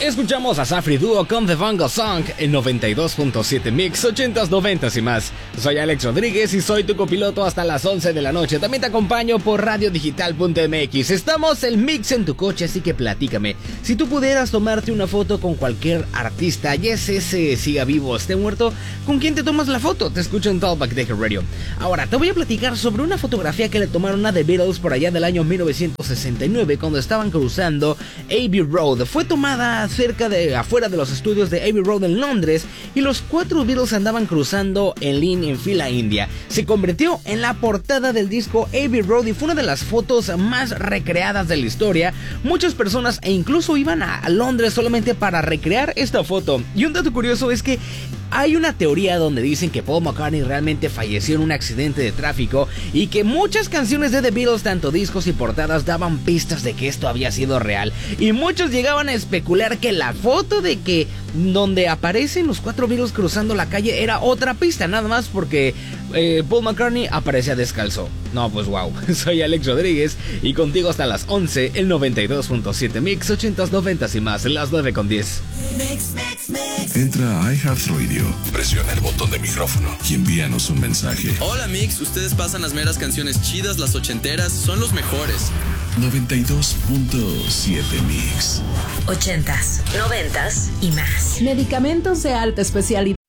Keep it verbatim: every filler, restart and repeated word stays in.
escuchamos a Safri Duo con The Bongo Song en noventa y dos punto siete Mix, ochentas, noventas y más. Soy Alex Rodríguez y soy tu copiloto hasta las once de la noche. También te acompaño por radio digital punto m x. Estamos el Mix en tu coche, así que platícame. Si tú pudieras tomarte una foto con cualquier artista, ya es ese siga vivo o esté muerto, ¿con quién te tomas la foto? Te escucho en Talkback Decker Radio. Ahora, te voy a platicar sobre una fotografía que le tomaron a The Beatles por allá del año mil novecientos sesenta y nueve cuando estaban cruzando Abbey Road. Fue tomada cerca de afuera de los estudios de Abbey Road en Londres y los cuatro Beatles andaban cruzando en línea en fila india. Se convirtió en la portada del disco Abbey Road y fue una de las fotos más recreadas de la historia. Muchas personas e incluso iban a Londres solamente para recrear esta foto. Y un dato curioso es que hay una teoría donde dicen que Paul McCartney realmente falleció en un accidente de tráfico y que muchas canciones de The Beatles, tanto discos y portadas, daban pistas de que esto había sido real. Y muchos llegaban a especular que la foto de que donde aparecen los cuatro Beatles cruzando la calle era otra pista, nada más porque eh, Paul McCartney aparecía descalzo. No, pues wow. Soy Alex Rodríguez y contigo hasta las once, el noventa y dos punto siete Mix, ochentas, noventas y más, las nueve con diez. Mix, mix, mix. Entra a iHeartRadio, presiona el botón de micrófono y envíanos un mensaje. Hola Mix, ustedes pasan las meras canciones chidas, las ochenteras, son los mejores. noventa y dos punto siete Mix. Ochentas, noventas y más. Medicamentos de alta especialidad